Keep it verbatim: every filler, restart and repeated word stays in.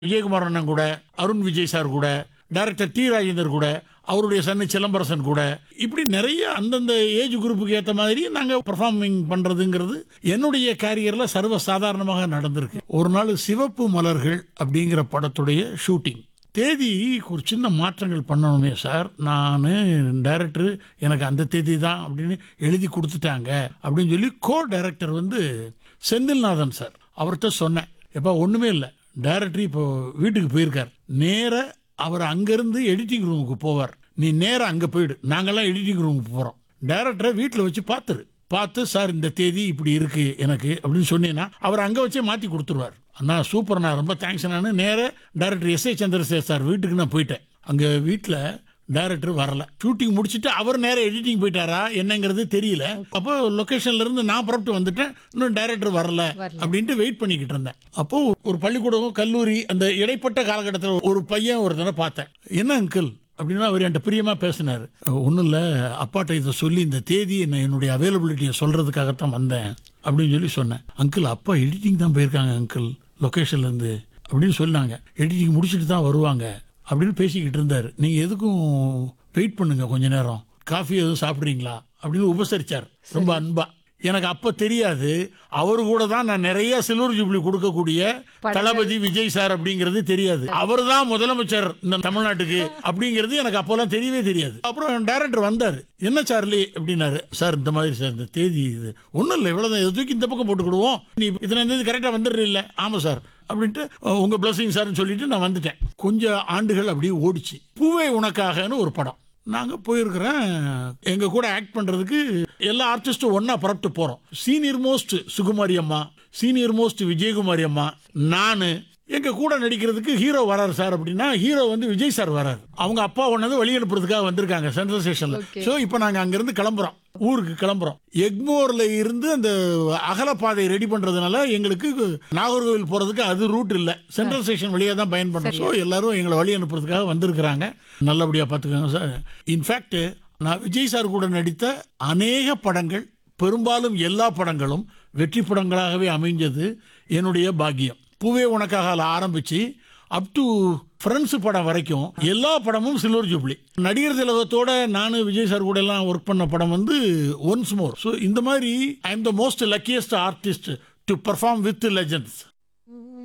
விஜயகுமார் அண்ணன் கூட, அருண் விஜய் சார் கூட, டைரக்டர் டி ராஜேந்தர் கூட, அவருடைய சன்னு சிலம்பரசன் கூட, இப்படி நிறைய அந்தந்த ஏஜ் குரூப்புக்கு ஏற்ற மாதிரி நாங்கள் பெர்ஃபார்மிங் பண்ணுறதுங்கிறது என்னுடைய கேரியரில் சர்வ சாதாரணமாக நடந்திருக்கு. ஒரு நாள் சிவப்பு மலர்கள் அப்படிங்கிற படத்துடைய ஷூட்டிங் தேதி ஒரு சின்ன மாற்றங்கள் பண்ணணுமே சார், நான் டைரக்டர் எனக்கு அந்த தேதி தான் அப்படின்னு எழுதி கொடுத்துட்டாங்க அப்படின்னு சொல்லி கோ டைரக்டர் வந்து செந்தில்நாதன் சார் அவர்கிட்ட சொன்னேன். எப்போ ஒன்றுமே இல்லை, டைரக்டர் இப்போ வீட்டுக்கு போயிருக்கார், நேர அவர் அங்கேருந்து எடிட்டிங் ரூமுக்கு போவார், நீ நேராக அங்கே போயிடு, நாங்கள்லாம் எடிட்டிங் ரூமுக்கு போகிறோம், டைரக்டரை வீட்டில் வச்சு பார்த்துரு, பார்த்து சார் இந்த தேதி இப்படி இருக்கு எனக்கு அப்படின்னு சொன்னீங்கன்னா அவர் அங்கே வச்சே மாற்றி கொடுத்துருவார். அண்ணா சூப்பர்ண்ணா ரொம்ப தேங்க்ஸ். நான் நேராக director S A Chandrasekhar sir வீட்டுக்கு நான் போயிட்டேன். அங்கே வீட்டில் டைரக்டர் வரல, ஷூட்டிங் முடிச்சுட்டு அவர் நேரம் எடிட்டிங் போயிட்டாரா என்னங்கிறது தெரியல. அப்போ லொகேஷன்ல இருந்து நான் புறப்பட்டு வந்துட்டேன், இன்னும் டைரக்டர் வரல அப்படின்ட்டு வெயிட் பண்ணிக்கிட்டு இருந்தேன். அப்போ ஒரு பள்ளிக்கூடம் கல்லூரி அந்த இடைப்பட்ட காலகட்டத்தில் ஒரு பையன் ஒருத்தனை பார்த்தேன். என்ன அங்கிள் அப்படின்னா அவர் என்கிட்ட பிரியமா பேசினார். ஒன்றும் இல்லை, அப்பாட்ட இதை சொல்லி இந்த தேதி என்ன என்னுடைய அவைலபிலிட்டியை சொல்றதுக்காகத்தான் வந்தேன் அப்படின்னு சொல்லி சொன்னேன். அங்கிள் அப்பா எடிட்டிங் தான் போயிருக்காங்க அங்கிள் லொகேஷன்ல இருந்து அப்படின்னு சொன்னாங்க, எடிட்டிங் முடிச்சுட்டு தான் வருவாங்க அப்படின்னு பேசிக்கிட்டு இருந்தார். நீங்க எதுக்கும் வெயிட் பண்ணுங்க கொஞ்ச நேரம், காஃபி எதுவும் சாப்பிட்றீங்களா அப்படின்னு உபசரிச்சார் ரொம்ப அன்பா. எனக்கு அப்ப தெரியாது அவரு கூட தான் நான் நிறைய சில்வர் ஜூப்ளி கொடுக்கக்கூடிய தளபதி விஜய் சார் அப்படிங்கிறது தெரியாது. அவர் தான் முதலமைச்சர் இந்த தமிழ்நாட்டுக்கு அப்படிங்கிறது எனக்கு அப்போல்லாம் தெரியவே தெரியாது. அப்புறம் டைரக்டர் வந்தார், என்ன சார்லி அப்படின்னாரு. சார் இந்த மாதிரி சார் இந்த தேதி இது ஒன்றும் இல்லை, இவ்வளோதான், இதை தூக்கி இந்த பக்கம் போட்டுக்கிடுவோம், நீ இத்தனை தேதி கரெக்டாக வந்துடுற இல்லை. ஆமாம் சார் அப்படின்ட்டு உங்க பிளஸிங் சார்னு சொல்லிட்டு நான் வந்துட்டேன். கொஞ்சம் ஆண்டுகள் அப்படியே ஓடிச்சு. பூவே உனக்காகன்னு ஒரு படம் நாங்க போயிருக்கிறேன். எங்க கூட ஆக்ட் பண்றதுக்கு எல்லா ஆர்டிஸ்டும் ஒன்னா புறப்பட்டு போறோம். சீனியர் மோஸ்ட் சுகுமாரி அம்மா, சீனியர் மோஸ்ட் விஜயகுமாரி அம்மா, நானு, எங்க கூட நடிக்கிறதுக்கு ஹீரோ வராரு சார் அப்படின்னா ஹீரோ வந்து விஜய் சார் வராரு. அவங்க அப்பா ஒன்னது வழி அனுப்புறதுக்காக வந்திருக்காங்க சென்ட்ரல் ஸ்டேஷன்ல. சோ இப்போ நாங்க அங்கிருந்து கிளம்புறோம், ஊருக்கு கிளம்புறோம். எக்மோர்ல இருந்து அந்த அகலப்பாதை ரெடி பண்றதுனால எங்களுக்கு நாகர்கோவில் போறதுக்கு அது ரூட் இல்ல, சென்ட்ரல் ஸ்டேஷன் வழியா தான் பயன்படுறோம். ஸோ எல்லாரும் எங்களை வழி அனுப்புறதுக்காக வந்திருக்கிறாங்க. நல்லபடியா பாத்துக்கோங்க சார். இன்ஃபேக்ட் நான் விஜய் சார் கூட நடித்த அநேக படங்கள், பெரும்பாலும் எல்லா படங்களும் வெற்றி படங்களாகவே அமைஞ்சது என்னுடைய பாக்கியம். பூவே உனக்காக ஆரம்பிச்சு அப் டு ஃப்ரெண்ட்ஸ் படம் வரைக்கும் எல்லா படமும் சில்வர் ஜூப்ளி. நடிகர் திலகத்தோட நானும் விஜய் சார் கூட எல்லாம் ஒர்க் பண்ண படம் வந்து ஒன்ஸ் மோர். ஸோ இந்த மாதிரி I am the most luckiest artist to perform with legends.